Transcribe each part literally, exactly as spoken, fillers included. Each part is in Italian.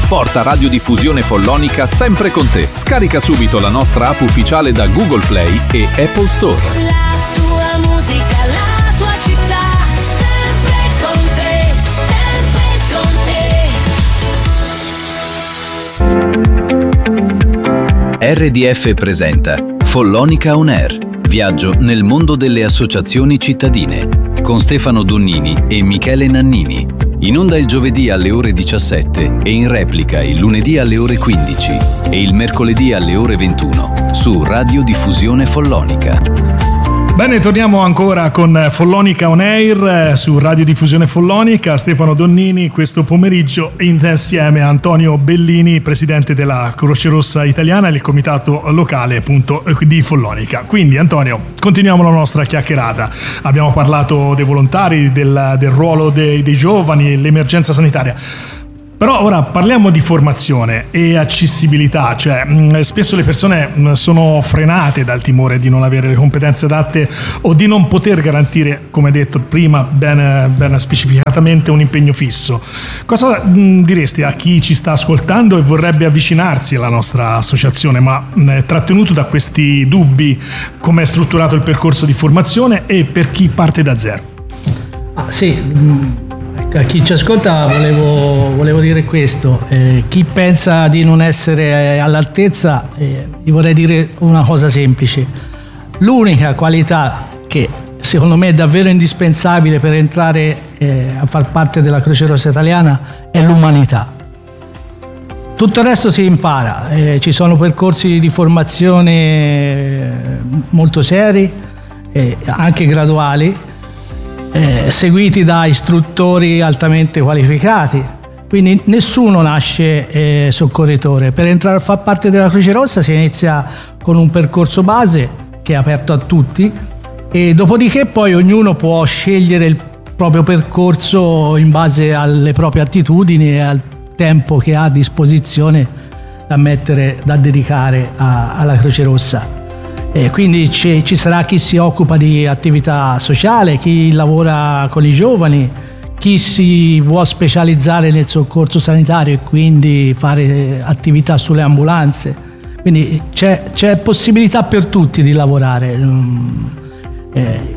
Porta Radiodiffusione Follonica sempre con te. Scarica subito la nostra app ufficiale da Google Play e Apple Store. La tua musica, la tua città, sempre con te, sempre con te. R D F presenta Follonica On Air. Viaggio nel mondo delle associazioni cittadine con Stefano Donnini e Michele Nannini. In onda il giovedì alle ore diciassette e in replica il lunedì alle ore quindici e il mercoledì alle ore ventuno su Radiodiffusione Follonica. Bene, torniamo ancora con Follonica On Air su Radiodiffusione Follonica. Stefano Donnini questo pomeriggio insieme a Antonio Bellini, presidente della Croce Rossa Italiana e del comitato locale appunto di Follonica. Quindi Antonio, continuiamo la nostra chiacchierata. Abbiamo parlato dei volontari, del, del ruolo dei, dei giovani, l'emergenza sanitaria. Però ora parliamo di formazione e accessibilità, cioè mh, spesso le persone mh, sono frenate dal timore di non avere le competenze adatte o di non poter garantire, come detto prima ben, ben specificatamente, un impegno fisso. Cosa mh, diresti a chi ci sta ascoltando e vorrebbe avvicinarsi alla nostra associazione, ma mh, è trattenuto da questi dubbi, come è strutturato il percorso di formazione e per chi parte da zero? Ah, sì. Mh. A chi ci ascolta volevo, volevo dire questo, eh, chi pensa di non essere all'altezza, eh, gli vorrei dire una cosa semplice: l'unica qualità che secondo me è davvero indispensabile per entrare eh, a far parte della Croce Rossa Italiana è l'umanità. Tutto il resto si impara, eh, ci sono percorsi di formazione molto seri, eh, anche graduali, Eh, seguiti da istruttori altamente qualificati, quindi nessuno nasce eh, soccorritore. Per entrare a far parte della Croce Rossa si inizia con un percorso base che è aperto a tutti e dopodiché poi ognuno può scegliere il proprio percorso in base alle proprie attitudini e al tempo che ha a disposizione da mettere, da dedicare a, alla Croce Rossa. E quindi ci, ci sarà chi si occupa di attività sociale, chi lavora con i giovani, chi si vuole specializzare nel soccorso sanitario e quindi fare attività sulle ambulanze. Quindi c'è, c'è possibilità per tutti di lavorare. Eh,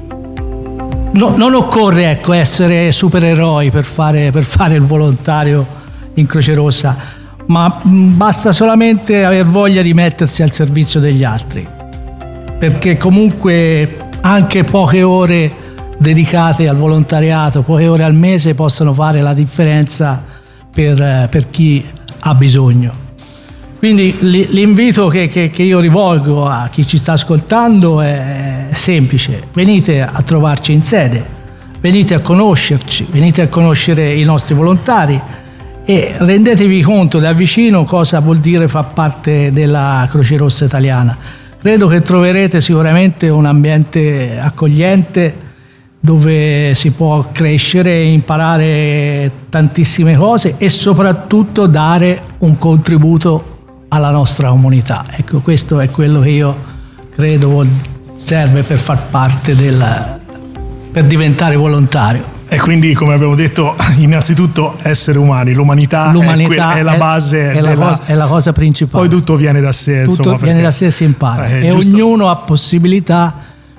no, non occorre ecco, essere supereroi per fare, per fare il volontario in Croce Rossa, ma basta solamente aver voglia di mettersi al servizio degli altri, perché comunque anche poche ore dedicate al volontariato, poche ore al mese possono fare la differenza per, per chi ha bisogno. Quindi l'invito che, che, che io rivolgo a chi ci sta ascoltando è semplice: venite a trovarci in sede, venite a conoscerci, venite a conoscere i nostri volontari e rendetevi conto da vicino cosa vuol dire far parte della Croce Rossa Italiana. Credo che troverete sicuramente un ambiente accogliente dove si può crescere, imparare tantissime cose e soprattutto dare un contributo alla nostra comunità. Ecco, questo è quello che io credo serve per far parte del, per diventare volontario. E quindi, come abbiamo detto, innanzitutto essere umani, l'umanità, l'umanità è, è la base, è, è, della... la cosa, è la cosa principale. Poi tutto viene da sé. Tutto insomma, viene da sé e si impara. Eh, e giusto... ognuno ha possibilità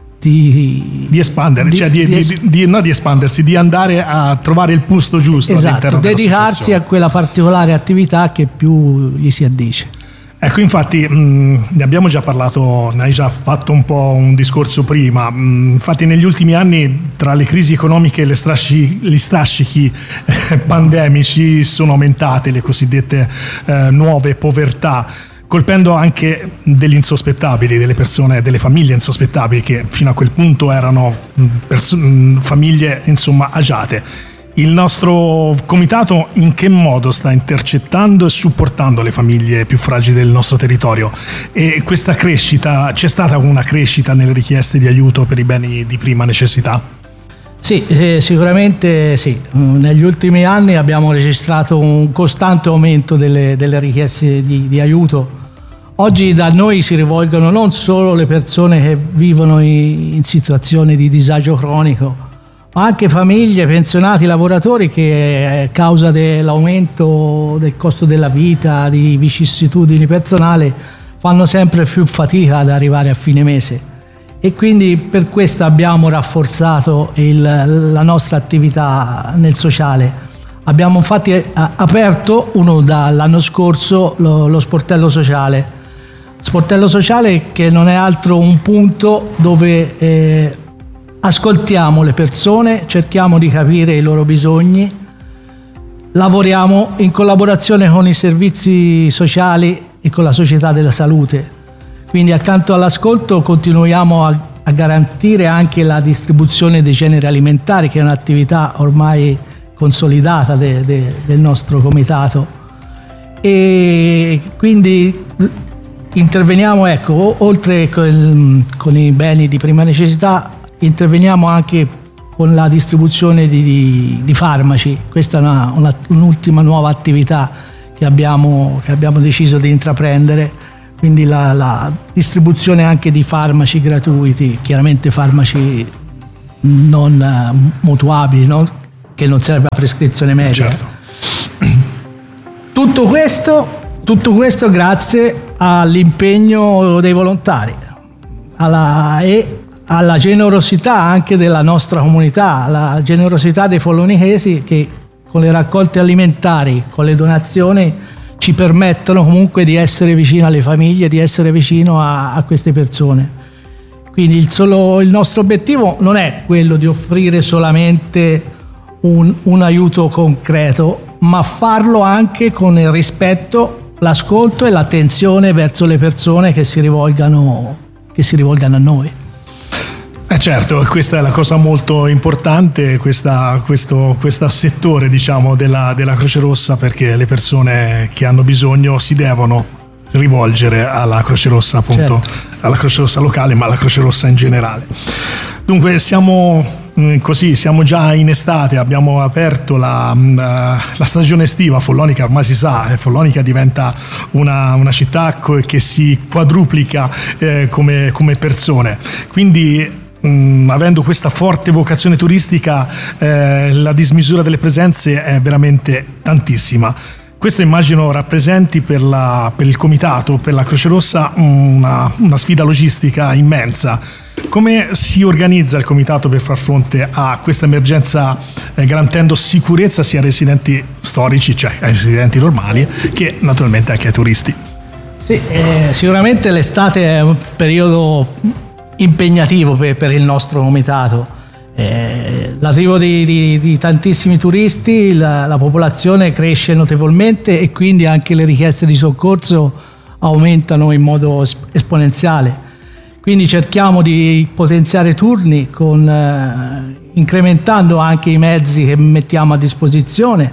di... Di espandere, di, cioè di, di, di, di, no, di espandersi, di andare a trovare il posto giusto. Esatto, dedicarsi a quella particolare attività che più gli si addice. Ecco, infatti mh, ne abbiamo già parlato, ne hai già fatto un po' un discorso prima. Mh, infatti negli ultimi anni, tra le crisi economiche e le strascichi, gli strascichi eh, pandemici, sono aumentate le cosiddette eh, nuove povertà, colpendo anche degli insospettabili, delle persone, delle famiglie insospettabili che fino a quel punto erano mh, pers- mh, famiglie insomma agiate. Il nostro comitato in che modo sta intercettando e supportando le famiglie più fragili del nostro territorio? E questa crescita, c'è stata una crescita nelle richieste di aiuto per i beni di prima necessità? Sì, eh, sicuramente sì. Negli ultimi anni abbiamo registrato un costante aumento delle, delle richieste di, di aiuto. Oggi da noi si rivolgono non solo le persone che vivono in, in situazioni di disagio cronico ma anche famiglie, pensionati, lavoratori che a causa dell'aumento del costo della vita, di vicissitudini personali, fanno sempre più fatica ad arrivare a fine mese, e quindi per questo abbiamo rafforzato il, la nostra attività nel sociale. Abbiamo infatti aperto uno dall'anno scorso lo, lo sportello sociale. Sportello sociale che non è altro un punto dove eh, ascoltiamo le persone, cerchiamo di capire i loro bisogni, lavoriamo in collaborazione con i servizi sociali e con la società della salute. Quindi accanto all'ascolto continuiamo a, a garantire anche la distribuzione dei generi alimentari, che è un'attività ormai consolidata de, de, del nostro comitato, e quindi interveniamo, ecco, oltre con, con i beni di prima necessità, interveniamo anche con la distribuzione di, di, di farmaci. Questa è una, una, un'ultima nuova attività che abbiamo, che abbiamo deciso di intraprendere, quindi la, la distribuzione anche di farmaci gratuiti, chiaramente farmaci non uh, mutuabili, no? Che non serve a prescrizione medica. Certo. Tutto questo, tutto questo grazie all'impegno dei volontari alla, e alla generosità anche della nostra comunità, alla generosità dei follonichesi, che con le raccolte alimentari, con le donazioni, ci permettono comunque di essere vicino alle famiglie, di essere vicino a, a queste persone. Quindi il, solo, il nostro obiettivo non è quello di offrire solamente Un, un aiuto concreto, ma farlo anche con il rispetto, l'ascolto e l'attenzione verso le persone che si rivolgano, che si rivolgano a noi. Eh certo, questa è la cosa molto importante, questa, questo, questo settore, diciamo, della, della Croce Rossa, perché le persone che hanno bisogno si devono rivolgere alla Croce Rossa, appunto, certo, alla Croce Rossa locale, ma alla Croce Rossa in generale. Dunque siamo così, siamo già in estate, abbiamo aperto la, la stagione estiva. Follonica, ormai si sa, Follonica diventa una, una città che si quadruplica eh, come, come persone, quindi mh, avendo questa forte vocazione turistica eh, la dismisura delle presenze è veramente tantissima. Questo immagino rappresenti per, la, per il comitato, per la Croce Rossa, una, una sfida logistica immensa. Come si organizza il comitato per far fronte a questa emergenza, eh, garantendo sicurezza sia ai residenti storici, cioè ai residenti normali, che naturalmente anche ai turisti? Sì, eh, sicuramente l'estate è un periodo impegnativo per, per il nostro comitato. Eh, l'arrivo di, di, di tantissimi turisti, la, la popolazione cresce notevolmente e quindi anche le richieste di soccorso aumentano in modo esponenziale. Quindi cerchiamo di potenziare turni con, eh, incrementando anche i mezzi che mettiamo a disposizione,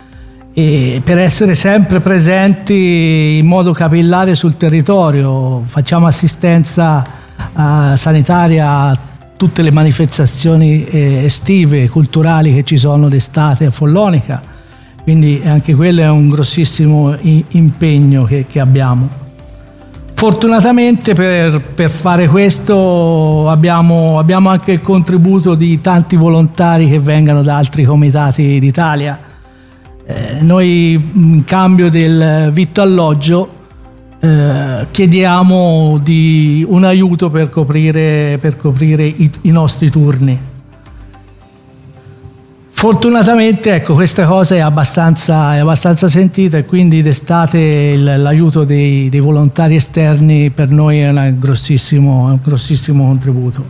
e per essere sempre presenti in modo capillare sul territorio. Facciamo assistenza eh, sanitaria a tutte le manifestazioni eh, estive, culturali che ci sono d'estate a Follonica, quindi anche quello è un grossissimo i- impegno che, che abbiamo. Fortunatamente per, per fare questo abbiamo, abbiamo anche il contributo di tanti volontari che vengono da altri comitati d'Italia. Eh, noi in cambio del vitto alloggio eh, chiediamo di un aiuto per coprire, per coprire i, i nostri turni. Fortunatamente, ecco, questa cosa è abbastanza, è abbastanza sentita, e quindi d'estate il, l'aiuto dei, dei volontari esterni per noi è un grossissimo, un grossissimo contributo.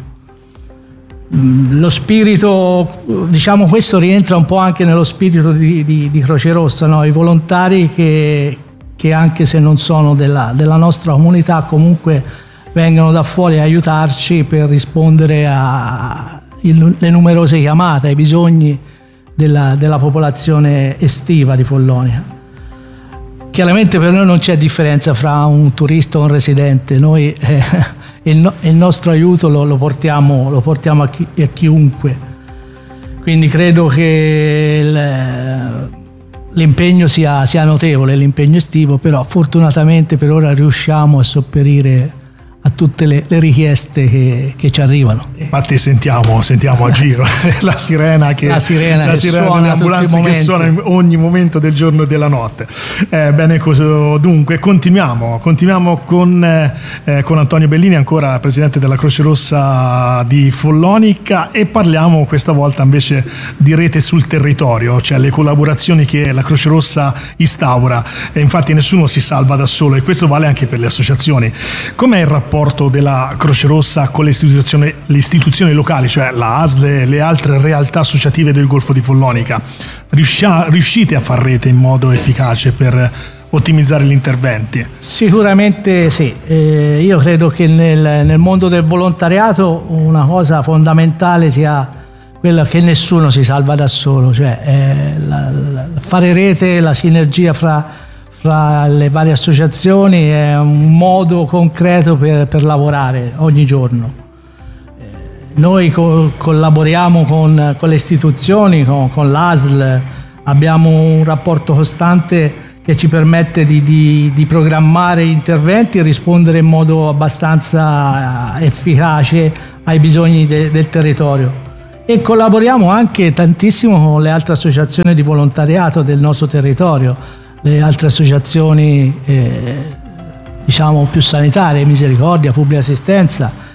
Lo spirito, diciamo, questo rientra un po' anche nello spirito di, di, di Croce Rossa, no? I volontari che, che anche se non sono della, della nostra comunità, comunque vengono da fuori a aiutarci per rispondere alle numerose chiamate, ai bisogni Della, della popolazione estiva di Follonica. Chiaramente per noi non c'è differenza fra un turista o un residente, noi eh, il, il nostro aiuto lo, lo portiamo, lo portiamo a, chi, a chiunque, quindi credo che il, l'impegno sia, sia notevole, l'impegno estivo, però fortunatamente per ora riusciamo a sopperire a a tutte le, le richieste che, che ci arrivano. Infatti sentiamo, sentiamo a giro la sirena che la sirena, la che sirena suona dell'ambulanza che suona in ogni momento del giorno e della notte. Eh, bene, cosa, dunque continuiamo, continuiamo con, eh, con Antonio Bellini, ancora presidente della Croce Rossa di Follonica, e parliamo questa volta invece di rete sul territorio, cioè le collaborazioni che la Croce Rossa instaura. E infatti nessuno si salva da solo, e questo vale anche per le associazioni. Com'è il rapporto della Croce Rossa con le istituzioni, le istituzioni locali, cioè la A S L e le altre realtà associative del Golfo di Follonica? Riuscia, riuscite a far rete in modo efficace per ottimizzare gli interventi? Sicuramente sì, eh, io credo che nel, nel mondo del volontariato una cosa fondamentale sia quella che nessuno si salva da solo, cioè eh, la, la, fare rete, la sinergia fra, fra le varie associazioni è un modo concreto per, per lavorare ogni giorno. Noi co- collaboriamo con, con le istituzioni, con, con l'A S L, abbiamo un rapporto costante che ci permette di, di, di programmare interventi e rispondere in modo abbastanza efficace ai bisogni de, del territorio. E collaboriamo anche tantissimo con le altre associazioni di volontariato del nostro territorio, le altre associazioni eh, diciamo più sanitarie, Misericordia, Pubblica Assistenza.